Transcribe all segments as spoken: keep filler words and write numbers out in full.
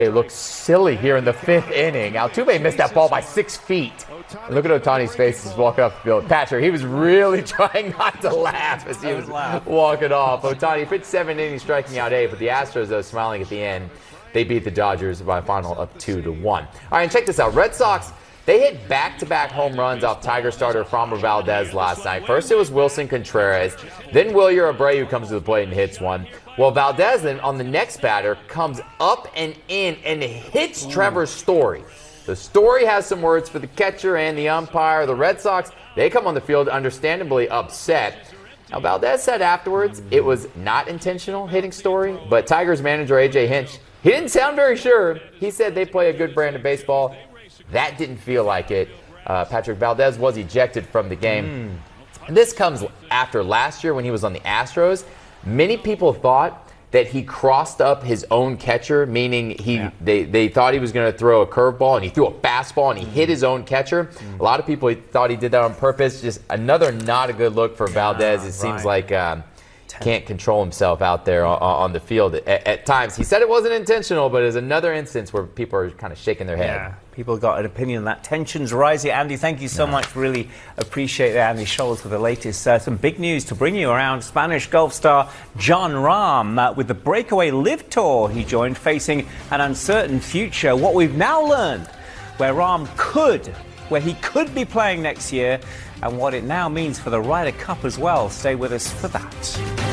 It looks silly here in the fifth inning. Altuve missed that ball by six feet. And look at Ohtani's face as he's walking off the field. Patrick, he was really trying not to laugh as he was walking off. Ohtani pitched seven innings, striking out eight, but the Astros, though, smiling at the end. They beat the Dodgers by a final of two to one. All right, and check this out. Red Sox, they hit back-to-back home runs off Tiger starter Framber Valdez last night. First it was Wilson Contreras, then Wilyer Abreu comes to the plate and hits one. Well, Valdez then on the next batter comes up and in and hits Trevor Story. The Story has some words for the catcher and the umpire. The Red Sox, they come on the field understandably upset. Now, Valdez said afterwards it was not intentional hitting Story, but Tigers manager A J Hinch, he didn't sound very sure. He said they play a good brand of baseball. That didn't feel like it. Uh, Patrick Valdez was ejected from the game. Mm. And this comes after last year when he was on the Astros. Many people thought that he crossed up his own catcher, meaning he yeah. they, they thought he was going to throw a curveball, and he threw a fastball, and he hit his own catcher. Mm. A lot of people thought he did that on purpose. Just another not a good look for Valdez. It right. seems like um, can't control himself out there on, on the field at, at times. He said it wasn't intentional, but it's another instance where people are kind of shaking their head. Yeah, people got an opinion on that. Tension's rising. Andy, thank you so yeah. much. Really appreciate that. Andy Scholes with the latest. Uh, some big news to bring you around. Spanish golf star Jon Rahm uh, with the Breakaway Live Tour he joined, facing an uncertain future. What we've now learned, where Rahm could, where he could be playing next year, and what it now means for the Ryder Cup as well. Stay with us for that.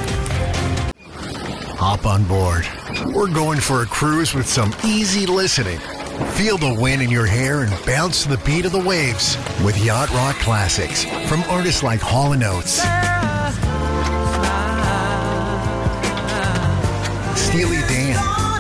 Hop on board. We're going for a cruise with some easy listening. Feel the wind in your hair and bounce to the beat of the waves with Yacht Rock classics from artists like Hall and Oates, Steely Dan,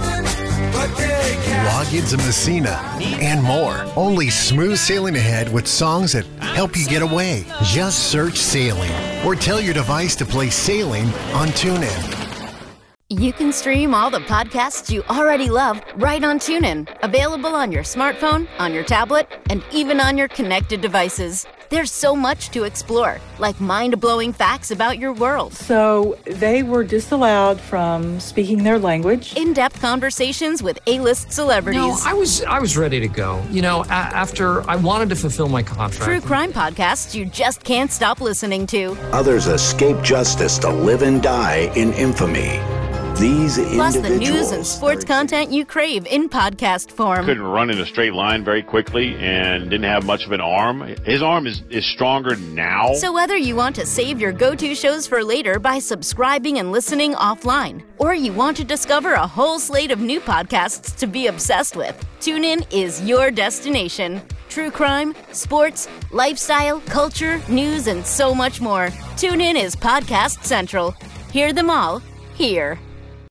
Loggins and Messina, and more. Only smooth sailing ahead with songs that help you get away. Just search Sailing or tell your device to play Sailing on TuneIn. You can stream all the podcasts you already love right on TuneIn. Available on your smartphone, on your tablet, and even on your connected devices. There's so much to explore, like mind-blowing facts about your world. So they were disallowed from speaking their language. In-depth conversations with A-list celebrities. No, I was I was ready to go. You know, a- after I wanted to fulfill my contract. True crime podcasts you just can't stop listening to. Others escape justice to live and die in infamy. These Plus the news and sports content you crave in podcast form. Couldn't run in a straight line very quickly and didn't have much of an arm. His arm is, is stronger now. So whether you want to save your go-to shows for later by subscribing and listening offline, or you want to discover a whole slate of new podcasts to be obsessed with, TuneIn is your destination. True crime, sports, lifestyle, culture, news, and so much more. TuneIn is Podcast Central. Hear them all here.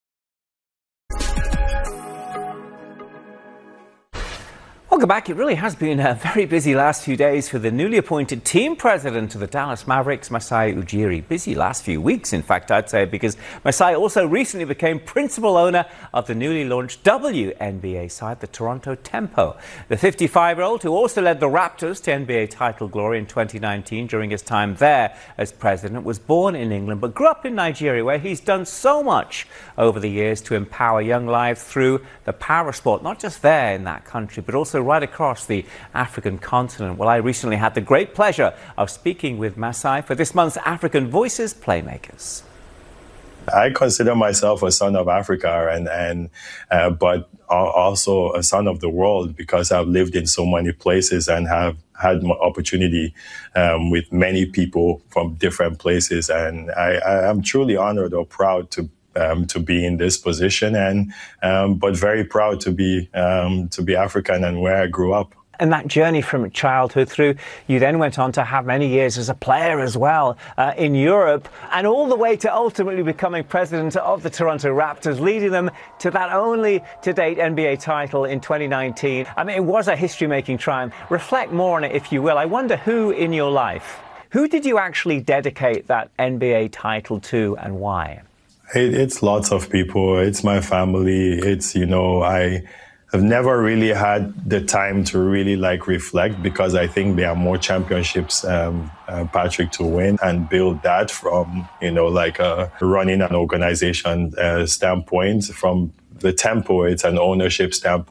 Welcome back. It really has been a very busy last few days for the newly appointed team president of the Dallas Mavericks, Masai Ujiri. Busy last few weeks, in fact, I'd say, because Masai also recently became principal owner of the newly launched W N B A side, the Toronto Tempo. The fifty-five-year-old, who also led the Raptors to N B A title glory in twenty nineteen during his time there as president, was born in England but grew up in Nigeria, where he's done so much over the years to empower young lives through the power sport, not just there in that country, but also right across the African continent. Well, I recently had the great pleasure of speaking with Masai for this month's African Voices Playmakers. I consider myself a son of Africa, and and uh, but also a son of the world, because I've lived in so many places and have had opportunity um, with many people from different places, and I, I am truly honored or proud to. Um, to be in this position, and um, but very proud to be um, to be African and where I grew up. And that journey from childhood through, you then went on to have many years as a player as well uh, in Europe, and all the way to ultimately becoming president of the Toronto Raptors, leading them to that only to date N B A title in twenty nineteen. I mean, it was a history-making triumph. Reflect more on it, if you will. I wonder who in your life, who did you actually dedicate that N B A title to, and why? It, it's lots of people. It's my family. It's, you know, I have never really had the time to really like reflect, because I think there are more championships, um, uh, Patrick, to win and build that from, you know, like a running an organization uh, standpoint. From the Tempo, it's an ownership standpoint.